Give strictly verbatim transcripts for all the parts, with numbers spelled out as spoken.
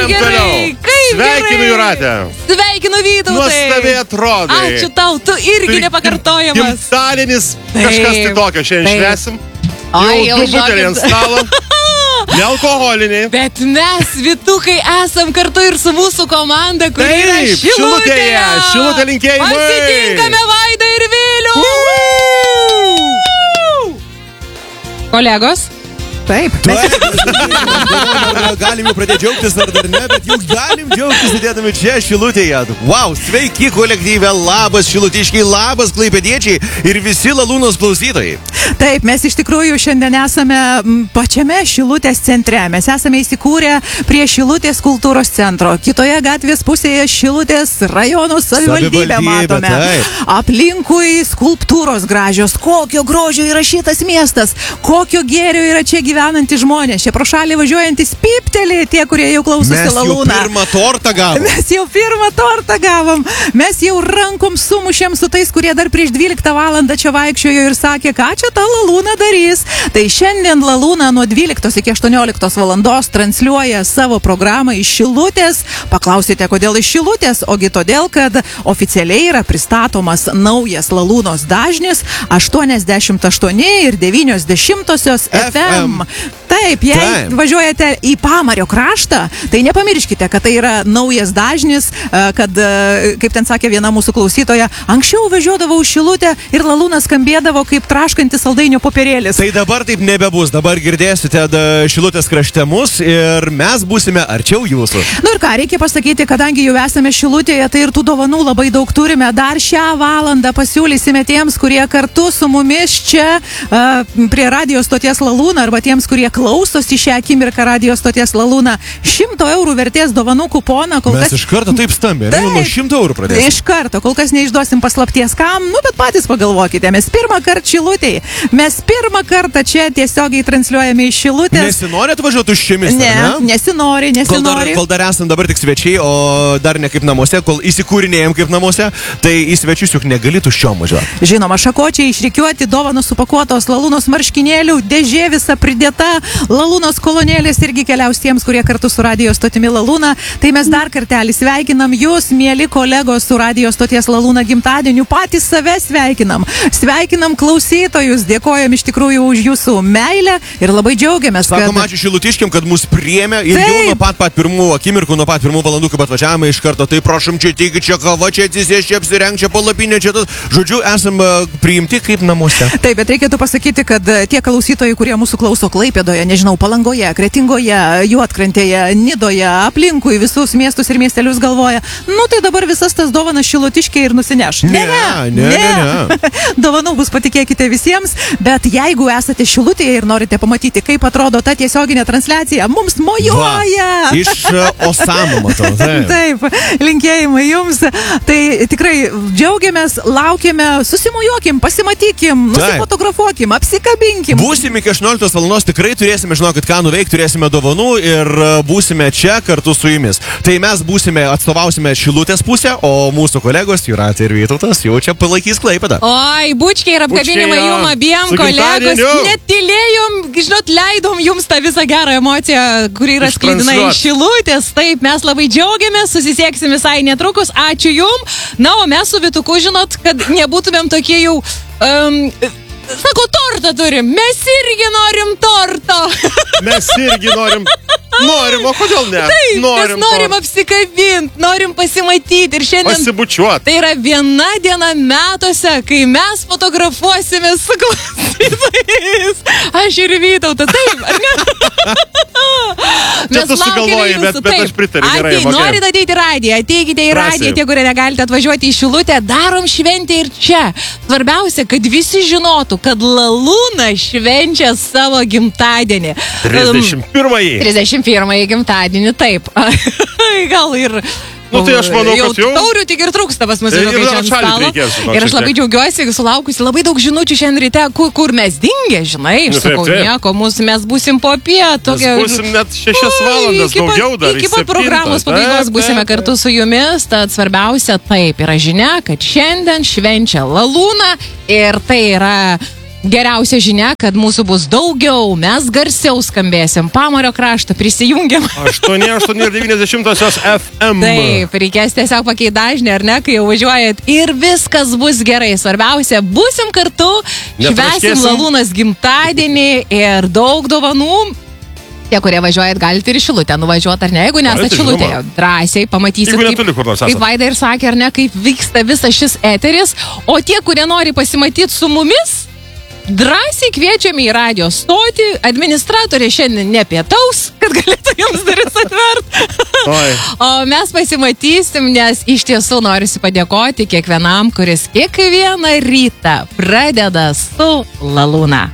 Keliaujam gerai, toliau. kaip Sveikinu, gerai. Jūratė. Sveikinu, Vytautai. Nuostabiai atrodai. Ačiū tau, tu irgi Tai nepakartojamas. Gimtadienis, kažkas tai Taip, tokio šiandien taip. švęsim. Ai, Jau jau du buteliai ant žinokit. stalo. Nealkoholiniai. Bet mes, Vytukai, esam kartu ir su mūsų komanda, kuri Taip, yra Šilutėje. Šilutėje. Šilutė linkėjimai. Pasitinkame Vaidą ir Vilių. Kolegos. Taip. Galim jau pradėti džiaugtis ar dar ne, bet jau galim džiaugtis sėdėdami čia Šilutėje. Wow, sveiki kolektyve, labas šilutiškiai, labas klaipėdiečiai ir visi Lalūnos klausytojai. Taip, mes iš tikrųjų šiandien esame m, pačiame Šilutės centre. Mes esame įsikūrę prie Šilutės kultūros centro. Kitoje gatvės pusėje Šilutės rajono savivaldybę Savivaldybė, matome. taip. Aplinkui skulptūros gražios. Kokio grožio yra šitas miestas. Kokio gėrio yra čia gyvenantys žmonės. Čia pro šalį važiuojantis piptelį tie, kurie jau klausosi Mes jau Lalūną. pirmą tortą gavom. Mes jau pirmą tortą gavom. Mes jau rankom sumušėm su tais, kurie dar prieš dvyliktą valandą čia vaikščiojo ir sakė, ką čia ta Lalūna darys. Tai šiandien Lalūna nuo dvyliktos iki aštuonioliktos valandos transliuoja savo programą iš Šilutės. Paklausite, kodėl iš Šilutės? Ogi todėl, kad oficialiai yra pristatomas naujas Lalūnos dažnis aštuoniasdešimt aštuoni ir devynios dešimtosios F M. Taip, jei Taip. važiuojate į Pamario kraštą, tai nepamirškite, kad tai yra naujas dažnis, e, kad, e, kaip ten sakė viena mūsų klausytoja, anksčiau važiuodavau į Šilutę ir Lalūnas skambėdavo kaip traškantis saldainių popierėlis. Tai dabar taip nebebus. Dabar girdėsite da, Šilutės krašte mus ir mes būsime arčiau jūsų. Nu ir ką, reikia pasakyti, kadangi jau esame Šilutėje, tai ir tų dovanų labai daug turime. Dar šią valandą pasiūlysime tiems, kurie kartu su mumis čia e, prie radio stoties Lalūna arba tiems, kurie klausosi šią akimirką radio stoties Lalūna, šimto eurų vertės dovanų kuponą. Kol Mes kas... iš karto taip stambiai. Taip. Nuo šimto eurų pradėsime. Iš karto, kol kas neišduosim paslapties kam, nu bet patys pagalvokite, mes pirmą kartą Šilutėje, mes pirmą kartą čia tiesiogiai transliuojame iš Šilutės. Nesinori atvažiuoti už šiomis, Ne, ar ne? nesinori, Kol dar, nesinori. kol dar esam dabar tik svečiai, o dar ne kaip namuose, kol įsikūrinėjom kaip namuose, tai į svečius juk negali tuščiom važiuoti. Žinoma, šakočiai išrikiuoti, dovanos supakuotos, Lalūnos marškinėlių, dėžė visa pridėta, Lalūnos kolonėlės irgi keliaus tiems, kurie kartu su radio stotimi Lalūna. Tai mes dar kartelį sveikinam jūs, mėly kolegos, su radio stoties Lalūna gimtadieniu, patys save sveikinam. Sveikinam klausytojus, dėkojam iš tikrųjų už jūsų meilę ir labai džiaugiamės, kad... Sakom, ačiū Šilutiškiam, kad mus priėmė ir Taip. jau nuo pat pat pirmų akimirkų, nuo pat pirmų valandų, kaip atvažiavome iš karto, tai prašom čia teigi, čia kava, čia atsisės, čia apsirenk, čia palapinė, čia tas. Žodžiu, esam e, priimti kaip namuose. Taip, bet reikėtų pasakyti, kad e, tie klausytojai, kurie mūsų klauso Klaipėdoje, nežinau, Palangoje, Kretingoje, Juodkrantėje, Nidoje, aplinkui visus miestus ir miestelius galvoja, nu tai dabar visas tas dovanas Šilutiškiai ir nusineš. Ne, ne, ne, ne. Dovanų bus, patikėkite visiems, bet jeigu esate Šilutėje ir norite pamatyti, kaip atrodo ta tiesioginė transliacija, mums mojuoja. Va, iš e, Osamo matau. Taip. Taip, linkėjimai jums. Tai tikrai džiaugiamės, laukiame, susimojuokim, pasimatykim, nusifotografuokim, apsikabinkim. Būsime iki aštuonioliktos valandos, tikrai turėsime, žinokit, ką nuveikti, turėsime dovanų ir e, būsime čia kartu su jumis. Tai mes būsime, atstovausime Šilutės pusę, o mūsų kolegos Jūratė ir Vytautas jau čia palaikys Klaipėdą. Oi, bučkiai ir apkabinimai Bučkiai, jo. jum abiem, Su kolegos. gimtadieniu. Netylėjom, žinot, leidom jums tą visą gerą emociją, kuri yra sklidina iš Šilutės. Taip, mes labai džiaugiamės, susisieksim visai netrukus. Ačiū jum. Na, o mes su Vytuku, žinot, kad nebūtumėm tokie jau... Um, Sako, tortą turim. Mes irgi norim torto. Mes irgi norim. Norim, o kodėl ne? Taip, norim, mes norim apsikabinti, norim pasimatyti. Ir šiandien pasibučiuoti. tai yra viena diena metuose, kai mes fotografuosime su klausytojais. Aš ir Vytautas, taip, ar ne? Čia tu sugalvojai, bet, bet aš pritariu. Gerai, Atei, mokėjau. norite ateiti į radiją, ateikite į Drąsiai. radiją, tie, kurie negalite atvažiuoti į Šilutę, darom šventę ir čia. Svarbiausia, kad visi žinotų, kad Lalūna švenčia savo gimtadienį. trisdešimt pirmąjį. trisdešimt pirmąjį gimtadienį, taip. Gal ir... Nu, tai aš manau, kad jau- Taurių tik ir trūksta pas mus Ir- Vytukai ir čia ant atšaldyt stalo. reikės, žinok, Ir aš šiek labai tiek. džiaugiuosi, sulaukusi labai daug žinučių šiandien ryte, kur, kur mes dingė, žinai, Nu, aš taip, sakau, taip. nieko, mūsų, mes būsim po pietų. Mes būsim net šešias valandas Iki pat- daugiau dar. Iki pat programos pabaigos būsime kartu su jumis, tad svarbiausia taip yra žinia, kad šiandien švenčia Lalūna ir tai yra geriausia žinia, kad mūsų bus daugiau, mes garsiau skambėsim. Pamario kraštą prisijungiam. aštuoni aštuoni devyniasdešimtosios F M. Taip, reikės tiesiog pakeisti dažnį, ar ne, kai jau važiuojat ir viskas bus gerai. Svarbiausia, būsim kartu, švęsim Lalūnas gimtadienį ir daug dovanų. Tie, kurie važiuojat, galite ir Šilutę nuvažiuoti, ar ne? Jeigu nesate Šilutėje, drąsiai pamatysit, kaip, kaip Vaida ir sakė, ar ne, kaip vyksta visas šis eteris. O tie, kurie nori pasimatyti su mumis, drąsiai kviečiame į radio stotį. Administratorė šiandien nepietaus, kad galėtų jums duris atvert. O mes pasimatysim, nes iš tiesų norisi padėkoti kiekvienam, kuris kiekvieną rytą pradeda su Lalūna.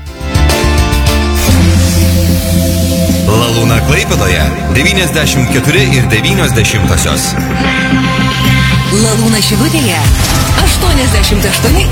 Lalūna Klaipėdoje devyniasdešimt keturi ir devynios dešimtosios. Lalūna Šilutėje aštuoniasdešimt aštuoni